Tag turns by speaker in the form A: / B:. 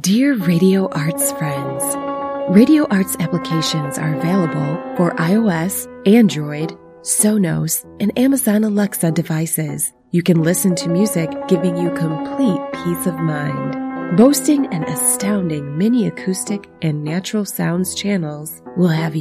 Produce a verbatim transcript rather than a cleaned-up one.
A: Dear Radio Arts friends, Radio Arts applications are available for iOS, Android, Sonos, and Amazon Alexa devices. You can listen to music giving you complete peace of mind. Boasting an astounding mini acoustic and natural sounds channels will have